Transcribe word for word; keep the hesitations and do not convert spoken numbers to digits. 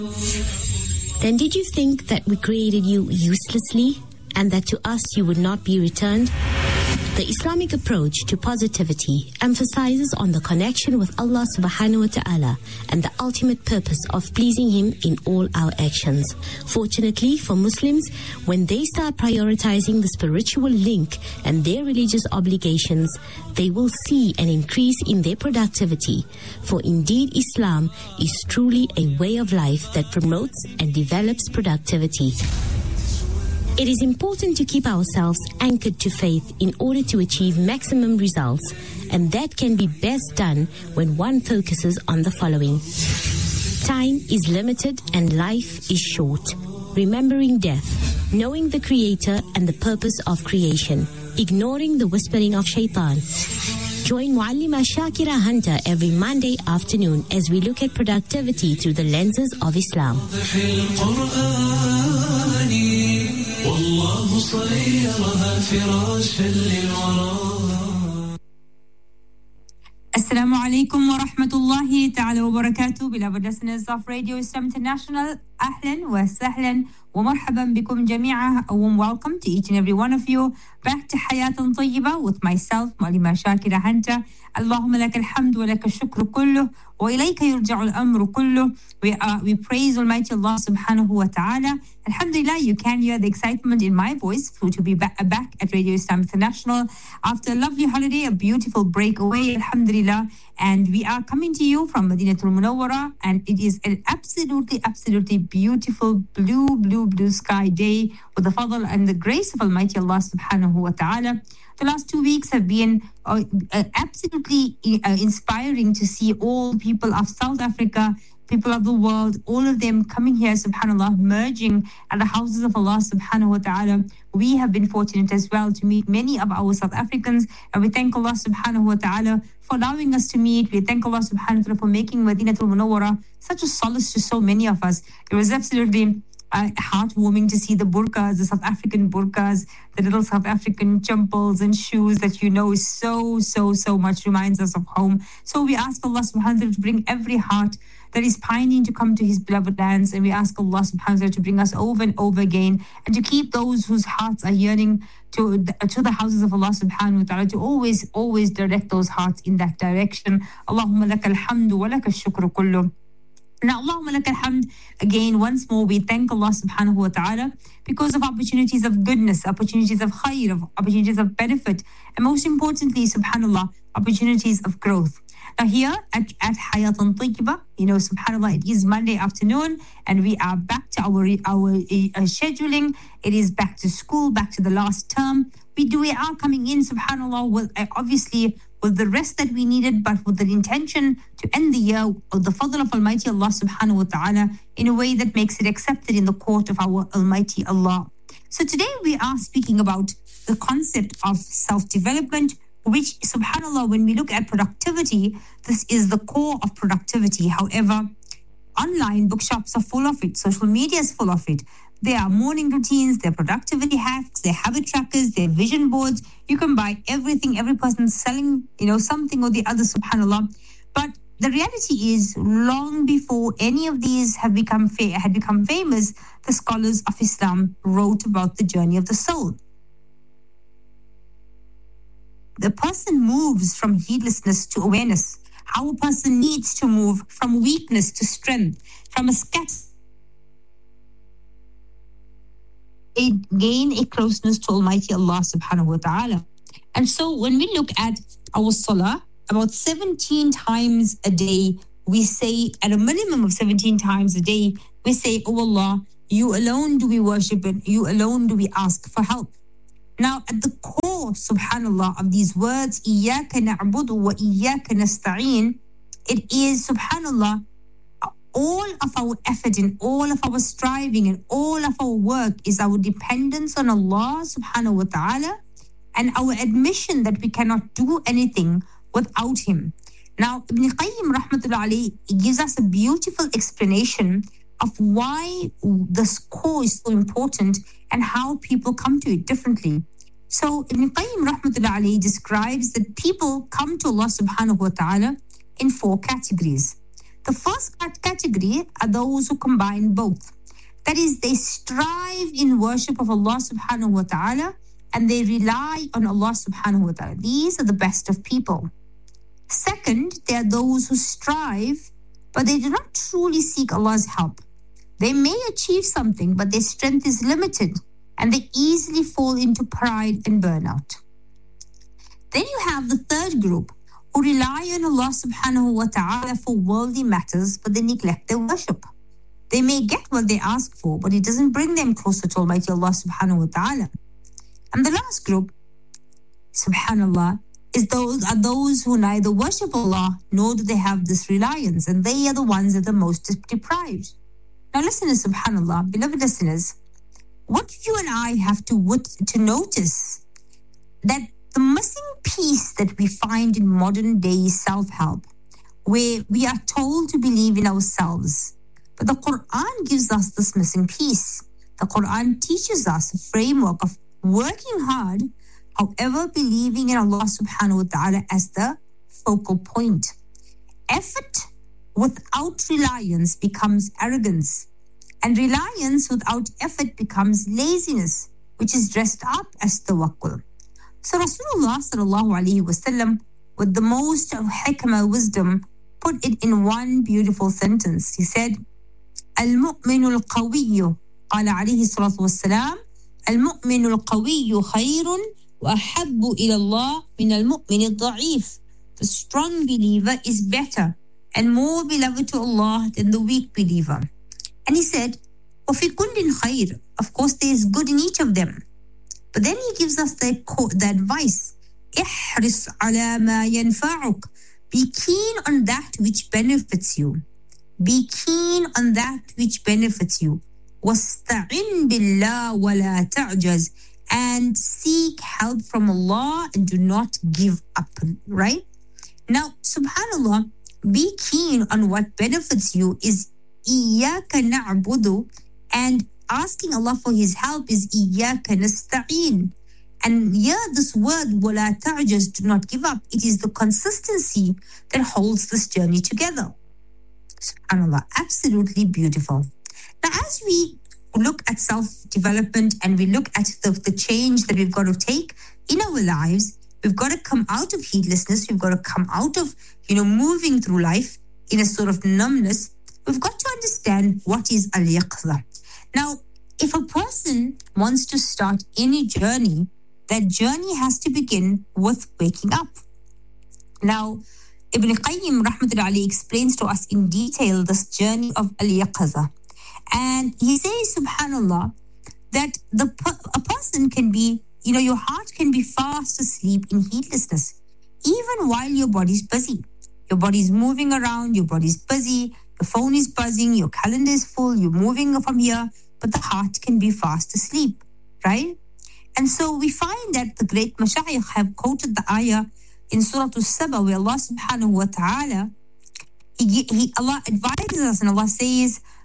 Then did you think that we created you uselessly and that to us you would not be returned? The Islamic approach to positivity emphasizes on the connection with Allah subhanahu wa ta'ala and the ultimate purpose of pleasing Him in all our actions. Fortunately for Muslims, when they start prioritizing the spiritual link and their religious obligations, they will see an increase in their productivity. For indeed, Islam is truly a way of life that promotes and develops productivity. It is important to keep ourselves anchored to faith in order to achieve maximum results, and that can be best done when one focuses on the following. Time is limited and life is short. Remembering death, knowing the Creator and the purpose of creation, ignoring the whispering of shaitan. Join Muallima Shakira Hunter every Monday afternoon as we look at productivity through the lenses of Islam. Assalamu alaikum wa rahmatullahi ta'ala wa barakatuh. Beloved listeners of Radio Islam International, ahlan wa sahlan wa marhaban bikum jami'a. A warm welcome to each and every one of you back to Hayatan Tayyiba with myself, Muallima Shakira Hunter. Allahumma laka alhamdu wa laka shukru kulluh wa ilayka yurja'u al-amru kulluh. We, uh, we praise Almighty Allah subhanahu wa ta'ala. Alhamdulillah, you can hear the excitement in my voice to be back, back at Radio Islam International after a lovely holiday, a beautiful breakaway, alhamdulillah. And we are coming to you from Madinatul Munawwara, and it is an absolutely, absolutely beautiful blue, blue, blue sky day with the fadl and the grace of Almighty Allah subhanahu wa ta'ala. The last two weeks have been uh, uh, absolutely uh, inspiring to see all people of South Africa, people of the world, all of them coming here, subhanAllah, merging at the houses of Allah subhanahu wa ta'ala. We have been fortunate as well to meet many of our South Africans, and we thank Allah subhanahu wa ta'ala for allowing us to meet. We thank Allah subhanahu wa ta'ala for making Madinatul Munawwara such a solace to so many of us. It was absolutely Uh, heartwarming to see the burqas, the South African burqas, the little South African champals and shoes that you know is so, so, so much reminds us of home. So we ask Allah subhanahu wa ta'ala to bring every heart that is pining to come to His beloved lands, and we ask Allah subhanahu wa ta'ala to bring us over and over again, and to keep those whose hearts are yearning to the, to the houses of Allah subhanahu wa ta'ala, to always, always direct those hearts in that direction. Allahumma laka alhamdu wa laka shukru kullu. Now, Allahumma lakal hamd, again, once more, we thank Allah subhanahu wa ta'ala because of opportunities of goodness, opportunities of khair, of opportunities of benefit, and most importantly, subhanallah, opportunities of growth. Now here at, at Hayatan Tayyiba, you know, subhanallah, it is Monday afternoon and we are back to our, our uh, scheduling. It is back to school, back to the last term. We do, we are coming in, subhanallah, with uh, obviously with the rest that we needed, but with the intention to end the year with the fadl of Almighty Allah subhanahu wa ta'ala in a way that makes it accepted in the court of our Almighty Allah. So today we are speaking about the concept of self-development, which, subhanallah, when we look at productivity, this is the core of productivity. However, online bookshops are full of it. Social media is full of it. There are morning routines, there are productivity hacks, there are habit trackers, there are vision boards. You can buy everything. Every person's selling, you know, something or the other, subhanallah. But the reality is, long before any of these have become fa- had become famous, the scholars of Islam wrote about the journey of the soul. The person moves from heedlessness to awareness. How a person needs to move from weakness to strength, from a scat a gain a closeness to Almighty Allah subhanahu wa ta'ala. And so when we look at our salah, about seventeen times a day, we say, at a minimum of seventeen times a day, we say, "Oh Allah, you alone do we worship and you alone do we ask for help." Now, at the core, subhanallah, of these words, إِيَّاكَ نَعْبُدُ وَإِيَّاكَ نَسْتَعِينَ, it is, subhanallah, all of our effort and all of our striving and all of our work is our dependence on Allah subhanahu wa ta'ala and our admission that we cannot do anything without Him. Now, Ibn Qayyim rahmatullah alayhi gives us a beautiful explanation of why this core is so important and how people come to it differently. So Ibn Qayyim rahmatullah alayhi describes that people come to Allah subhanahu wa ta'ala in four categories. The first category are those who combine both. That is, they strive in worship of Allah subhanahu wa ta'ala and they rely on Allah subhanahu wa ta'ala. These are the best of people. Second, there are those who strive, but they do not truly seek Allah's help. They may achieve something, but their strength is limited and they easily fall into pride and burnout. Then you have the third group who rely on Allah subhanahu wa ta'ala for worldly matters, but they neglect their worship. They may get what they ask for, but it doesn't bring them closer to Almighty Allah subhanahu wa ta'ala. And the last group, subhanallah, is those are those who neither worship Allah nor do they have this reliance, and they are the ones that are most deprived. Now listeners, subhanallah, beloved listeners, what you and I have to, to notice that the missing piece that we find in modern day self-help, where we are told to believe in ourselves, but the Quran gives us this missing piece. The Quran teaches us a framework of working hard, however, believing in Allah subhanahu wa ta'ala as the focal point. Effort without reliance becomes arrogance, and reliance without effort becomes laziness, which is dressed up as tawakkul. So Rasulullah sallallahu alaihi wasallam, with the most hikmah wisdom, put it in one beautiful sentence. He said, "Al-mu'minu al-qawiyyu," qala alayhi salatu wassalam, "Al-mu'minu al-qawiyyu khayrun wa ahabbu ila Allah min al-mu'min al-da'if." The strong believer is better and more beloved to Allah than the weak believer. And he said, وَفِي كُلٍّ خَيْرٍ. Of course, there is good in each of them. But then he gives us the, the advice, احرص على ما ينفعك. Be keen on that which benefits you. Be keen on that which benefits you. وَاسْتَعِنْ بِاللَّهِ وَلَا تَعْجَزْ. And seek help from Allah and do not give up, right? Now, subhanallah, be keen on what benefits you is إِيَّاكَ نَعْبُدُ, and asking Allah for His help is إِيَّاكَ نَسْتَعِينُ. And here this word وَلَا تَعْجَزْ, do not give up, it is the consistency that holds this journey together. SubhanAllah, absolutely beautiful. Now as we look at self-development and we look at the, the change that we've got to take in our lives, we've got to come out of heedlessness, we've got to come out of, you know, moving through life in a sort of numbness. We've got to understand what is al-yaqza. Now, if a person wants to start any journey, that journey has to begin with waking up. Now, Ibn Qayyim rahmatullahi alayhi explains to us in detail this journey of al-yaqza. And he says, subhanallah, that the a person can be, you know, your heart can be fast asleep in heedlessness, even while your body's busy. Your body's moving around, your body's busy, the phone is buzzing, your calendar is full, you're moving from here, but the heart can be fast asleep, right? And so we find that the great mashayikh have quoted the ayah in Surah As-Saba where Allah subhanahu wa ta'ala, he, he, Allah advises us and Allah says,